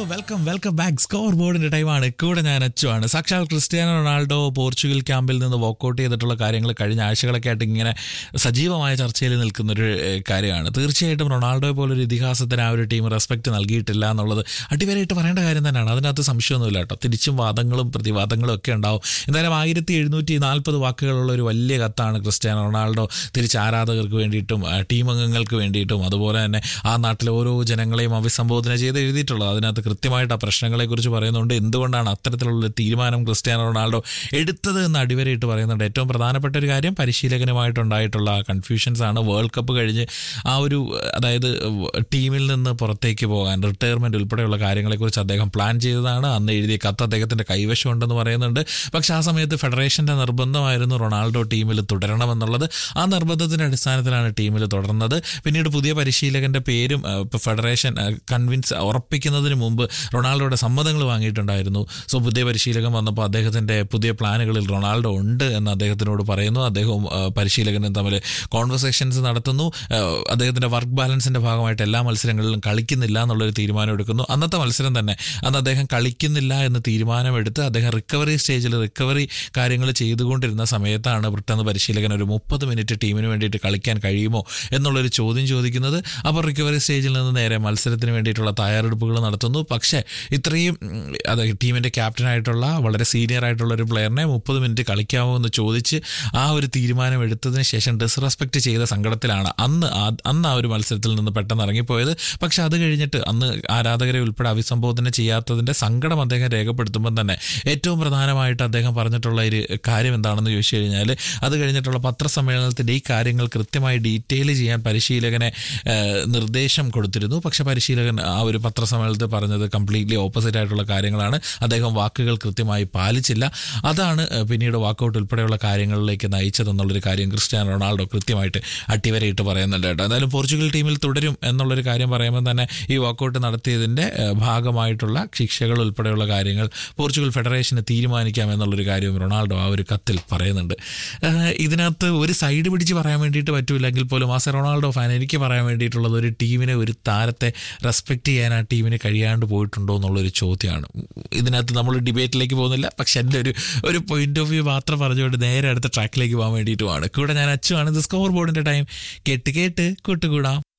Welcome back. Score ബോർഡിന്റെ ടൈമാണ്. കൂടെ ഞാൻ അച്ചുവാണ്. സാക്ഷാൽ ക്രിസ്ത്യാനോ റൊണാൾഡോ പോർച്ചുഗൽ ക്യാമ്പിൽ നിന്ന് വോക്കൗട്ട് ചെയ്തിട്ടുള്ള കാര്യങ്ങൾ കഴിഞ്ഞ ആഴ്ചകളൊക്കെ ആയിട്ട് ഇങ്ങനെ സജീവമായ ചർച്ചയിൽ നിൽക്കുന്നൊരു കാര്യമാണ്. തീർച്ചയായിട്ടും റൊണാൾഡോയെ പോലൊരു ഇതിഹാസത്തിന് ആ ഒരു ടീം റെസ്പെക്ട് നൽകിയിട്ടില്ല എന്നുള്ളത് അടിവരായിട്ട് പറയേണ്ട കാര്യം തന്നെയാണ്. അതിനകത്ത് സംശയമൊന്നുമില്ല കേട്ടോ. തിരിച്ചും വാദങ്ങളും പ്രതിവാദങ്ങളും ഒക്കെ ഉണ്ടാവും. എന്തായാലും 1740 വാക്കുകളുള്ള ഒരു വലിയ കത്താണ് ക്രിസ്ത്യാനോ റൊണാൾഡോ തിരിച്ച് ആരാധകർക്ക് വേണ്ടിയിട്ടും ടീം അംഗങ്ങൾക്ക് വേണ്ടിയിട്ടും അതുപോലെ തന്നെ ആ നാട്ടിലെ ഓരോ ജനങ്ങളെയും അഭിസംബോധന ചെയ്ത് എഴുതിയിട്ടുള്ളത്. അതിനകത്ത് കൃത്യമായിട്ട് ആ പ്രശ്നങ്ങളെക്കുറിച്ച് പറയുന്നുണ്ട്. എന്തുകൊണ്ടാണ് അത്തരത്തിലുള്ള തീരുമാനം ക്രിസ്ത്യാനോ റൊണാൾഡോ എടുത്തത് എന്ന് അടിവരയിട്ട് പറയുന്നുണ്ട്. ഏറ്റവും പ്രധാനപ്പെട്ട ഒരു കാര്യം പരിശീലകനുമായിട്ടുണ്ടായിട്ടുള്ള കൺഫ്യൂഷൻസ് ആണ്. വേൾഡ് കപ്പ് കഴിഞ്ഞ് ആ ഒരു അതായത് ടീമിൽ നിന്ന് പുറത്തേക്ക് പോകാൻ റിട്ടയർമെൻറ്റ് ഉൾപ്പെടെയുള്ള കാര്യങ്ങളെക്കുറിച്ച് അദ്ദേഹം പ്ലാൻ ചെയ്തതാണ്. അന്ന് എഴുതിയ കത്ത് അദ്ദേഹത്തിൻ്റെ കൈവശമുണ്ടെന്ന് പറയുന്നുണ്ട്. പക്ഷേ ആ സമയത്ത് ഫെഡറേഷൻ്റെ നിർബന്ധമായിരുന്നു റൊണാൾഡോ ടീമിൽ തുടരണമെന്നുള്ളത്. ആ നിർബന്ധത്തിൻ്റെ അടിസ്ഥാനത്തിലാണ് ടീമിൽ തുടർന്നത്. പിന്നീട് പുതിയ പരിശീലകൻ്റെ പേരും ഫെഡറേഷൻ ഉറപ്പിക്കുന്നതിന് മുമ്പ് റൊണാൾഡോയുടെ സമ്മതങ്ങൾ വാങ്ങിയിട്ടുണ്ടായിരുന്നു. സോ പുതിയ പരിശീലകൻ വന്നപ്പോൾ അദ്ദേഹത്തിൻ്റെ പുതിയ പ്ലാനുകളിൽ റൊണാൾഡോ ഉണ്ട് എന്ന് അദ്ദേഹത്തിനോട് പറയുന്നു. അദ്ദേഹവും പരിശീലകനും തമ്മിൽ കോൺവെർസേഷൻസ് നടത്തുന്നു. അദ്ദേഹത്തിൻ്റെ വർക്ക് ബാലൻസിൻ്റെ ഭാഗമായിട്ട് എല്ലാ മത്സരങ്ങളിലും കളിക്കുന്നില്ല എന്നുള്ളൊരു തീരുമാനം എടുക്കുന്നു. അന്നത്തെ മത്സരം തന്നെ അന്ന് അദ്ദേഹം കളിക്കുന്നില്ല എന്ന് തീരുമാനമെടുത്ത് അദ്ദേഹം റിക്കവറി കാര്യങ്ങൾ ചെയ്തുകൊണ്ടിരുന്ന സമയത്താണ് പെട്ടെന്ന് പരിശീലകൻ ഒരു 30 മിനിറ്റ് ടീമിന് വേണ്ടിയിട്ട് കളിക്കാൻ കഴിയുമോ എന്നുള്ളൊരു ചോദ്യം ചോദിക്കുന്നത്. അപ്പോൾ റിക്കവറി സ്റ്റേജിൽ നിന്ന് നേരെ മത്സരത്തിന് വേണ്ടിയിട്ടുള്ള തയ്യാറെടുപ്പുകൾ നടത്തുന്നു. പക്ഷേ ഇത്രയും ടീമിൻ്റെ ക്യാപ്റ്റനായിട്ടുള്ള വളരെ സീനിയർ ആയിട്ടുള്ള ഒരു പ്ലെയറിനെ 30 മിനിറ്റ് കളിക്കാമോ എന്ന് ചോദിച്ച് ആ ഒരു തീരുമാനം എടുത്തതിന് ശേഷം ഡിസ്റെസ്പെക്റ്റ് ചെയ്ത സങ്കടത്തിലാണ് അന്ന് ആ ഒരു മത്സരത്തിൽ നിന്ന് പെട്ടെന്ന് ഇറങ്ങിപ്പോയത്. പക്ഷെ അത് കഴിഞ്ഞിട്ട് അന്ന് ആരാധകരെ ഉൾപ്പെടെ അഭിസംബോധന ചെയ്യാത്തതിൻ്റെ സങ്കടം അദ്ദേഹം രേഖപ്പെടുത്തുമ്പോൾ തന്നെ ഏറ്റവും പ്രധാനമായിട്ട് അദ്ദേഹം പറഞ്ഞിട്ടുള്ള ഒരു കാര്യം എന്താണെന്ന് ചോദിച്ചു കഴിഞ്ഞാൽ അത് കഴിഞ്ഞിട്ടുള്ള പത്രസമ്മേളനത്തിൻ്റെ ഈ കാര്യങ്ങൾ കൃത്യമായി ഡീറ്റെയിൽ ചെയ്യാൻ പരിശീലകനെ നിർദ്ദേശം കൊടുത്തിരുന്നു. പക്ഷെ പരിശീലകൻ ആ ഒരു പത്രസമ്മേളനത്തിൽ പറഞ്ഞത് കംപ്ലീറ്റ്ലി ഓപ്പോസിറ്റ് ആയിട്ടുള്ള കാര്യങ്ങളാണ്. അദ്ദേഹം വാക്കുകൾ കൃത്യമായി പാലിച്ചില്ല. അതാണ് പിന്നീട് വാക്കൗട്ട് ഉൾപ്പെടെയുള്ള കാര്യങ്ങളിലേക്ക് നയിച്ചതെന്നുള്ളൊരു കാര്യം ക്രിസ്ത്യാനോ റൊണാൾഡോ കൃത്യമായിട്ട് അട്ടിവരയിട്ട് പറയുന്നുണ്ട് കേട്ടോ. എന്തായാലും പോർച്ചുഗൽ ടീമിൽ തുടരും എന്നുള്ളൊരു കാര്യം പറയുമ്പോൾ തന്നെ ഈ വാക്കൗട്ട് നടത്തിയതിൻ്റെ ഭാഗമായിട്ടുള്ള ശിക്ഷകൾ ഉൾപ്പെടെയുള്ള കാര്യങ്ങൾ പോർച്ചുഗൽ ഫെഡറേഷന് തീരുമാനിക്കാം എന്നുള്ളൊരു കാര്യവും റൊണാൾഡോ ആ ഒരു കത്തിൽ പറയുന്നുണ്ട്. ഇതിനകത്ത് ഒരു സൈഡ് പിടിച്ച് പറയാൻ വേണ്ടിയിട്ട് പറ്റൂല്ലെങ്കിൽ പോലും ആസ് എ റൊണാൾഡോ ഫാൻ എനിക്ക് പറയാൻ വേണ്ടിയിട്ടുള്ളത് ഒരു ടീമിനെ ഒരു താരത്തെ റെസ്പെക്റ്റ് ചെയ്യാൻ ആ ടീമിന് കഴിയാണ്ട് പോയിട്ടുണ്ടോ എന്നുള്ളൊരു ചോദ്യമാണ്. ഇതിനകത്ത് നമ്മൾ ഡിബേറ്റിലേക്ക് പോകുന്നില്ല. പക്ഷെ എൻ്റെ ഒരു പോയിന്റ് ഓഫ് വ്യൂ മാത്രം പറഞ്ഞുകൊണ്ട് നേരെ അടുത്ത ട്രാക്കിലേക്ക് പോകാൻ വേണ്ടിയിട്ടുമാണ്. കൂടെ ഞാൻ അച്ചുവാണ്. ഇത് സ്കോർ ബോർഡിൻ്റെ ടൈം. കേട്ട് കൂട്ടുകൂടാം.